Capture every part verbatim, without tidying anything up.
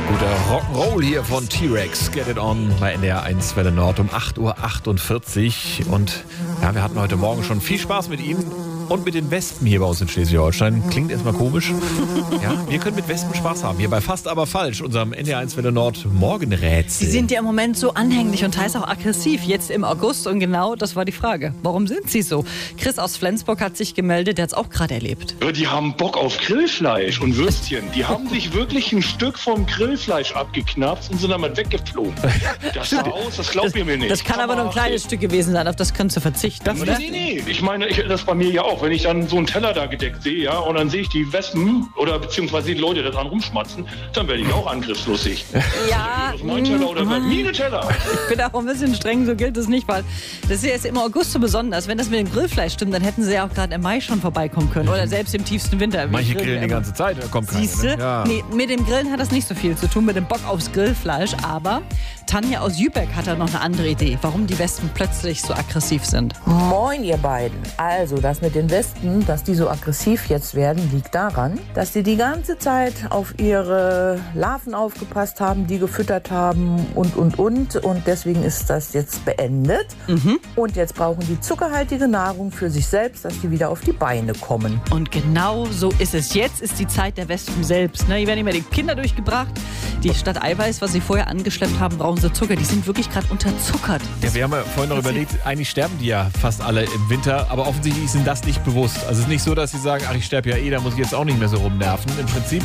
Guter Rock'n'Roll hier von T-Rex. Get it on bei N D R eins Welle Nord um acht Uhr achtundvierzig. Und ja, wir hatten heute Morgen schon viel Spaß mit Ihnen und mit den Wespen hier bei uns in Schleswig-Holstein. Klingt erstmal komisch. Ja, wir können mit Wespen Spaß haben. Hier bei Fast aber falsch, unserem N D R eins Welle Nord Morgenrätsel. Sie sind ja im Moment so anhänglich und teils auch aggressiv. Jetzt im August und genau das war die Frage. Warum sind Sie so? Chris aus Flensburg hat sich gemeldet, der hat es auch gerade erlebt. Die haben Bock auf Grillfleisch und Würstchen. Die haben sich wirklich ein Stück vom Grillfleisch abgeknapst und sind damit weggeflogen. Das sah aus, das glaubt ihr mir nicht. Das kann aber nur ein kleines Stück gewesen sein, auf das können Sie verzichten, das, oder? Nee, nee, nee. Ich meine, ich, das bei mir ja auch. Wenn ich dann so einen Teller da gedeckt sehe, ja, und dann sehe ich die Wespen oder beziehungsweise die Leute da dran rumschmatzen, dann werde ich auch angriffslustig. Ja. Das ist mein Teller oder mm, meine Teller. Ich bin auch ein bisschen streng, so gilt es nicht, weil das ist jetzt im August so besonders. Wenn das mit dem Grillfleisch stimmt, dann hätten Sie ja auch gerade im Mai schon vorbeikommen können oder selbst im tiefsten Winter. Manche grillen die ganze Zeit, da kommt keiner. Siehste? Ne? Ja. Nee, mit dem Grillen hat das nicht so viel zu tun, mit dem Bock aufs Grillfleisch, aber Tanja aus Jübeck hat da noch eine andere Idee, warum die Wespen plötzlich so aggressiv sind. Moin ihr beiden. Also das mit den Wespen, dass die so aggressiv jetzt werden, liegt daran, dass die die ganze Zeit auf ihre Larven aufgepasst haben, die gefüttert haben und, und, und. Und deswegen ist das jetzt beendet. Mhm. Und jetzt brauchen die zuckerhaltige Nahrung für sich selbst, dass die wieder auf die Beine kommen. Und genau so ist es. Jetzt ist die Zeit der Wespen selbst. Ne? Hier werden immer die Kinder durchgebracht. Die statt Eiweiß, was sie vorher angeschleppt haben, brauchen sie Zucker. Die sind wirklich gerade unterzuckert. Ja, wir haben ja vorhin noch überlegt, eigentlich sterben die ja fast alle im Winter, aber offensichtlich sind das nicht bewusst. Also es ist nicht so, dass sie sagen, ach, ich sterbe ja eh, da muss ich jetzt auch nicht mehr so rumnerven, im Prinzip.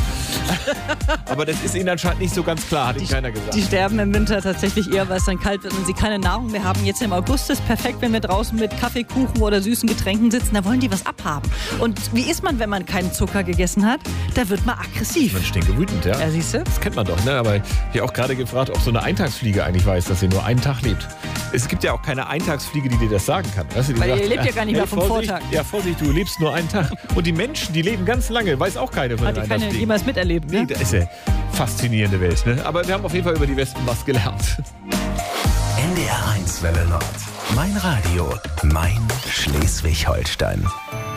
Aber das ist ihnen anscheinend nicht so ganz klar, hat ihnen keiner gesagt. Die sterben im Winter tatsächlich eher, weil es dann kalt wird und sie keine Nahrung mehr haben. Jetzt im August ist perfekt, wenn wir draußen mit Kaffee, Kuchen oder süßen Getränken sitzen, da wollen die was abhaben. Und wie ist man, wenn man keinen Zucker gegessen hat? Da wird man aggressiv. Man stinkt wütend, ja. Ja, siehst du? Das kennt man doch, ne? Aber ich habe auch gerade gefragt, ob so eine Eintagsfliege eigentlich weiß, dass sie nur einen Tag lebt. Es gibt ja auch keine Eintagsfliege, die dir das sagen kann. Weißt du, die Weil sagt, ihr lebt ja gar nicht hey, mehr vom Vorsicht, Vortag. Ja, Vorsicht, du lebst nur einen Tag. Und die Menschen, die leben ganz lange, weiß auch keine von Hat den die keine Eintagsfliegen. jemals miterlebt, ne? Nee, das ist eine faszinierende Welt, ne? Aber wir haben auf jeden Fall über die Wespen was gelernt. N D R eins Welle Nord. Mein Radio, mein Schleswig-Holstein.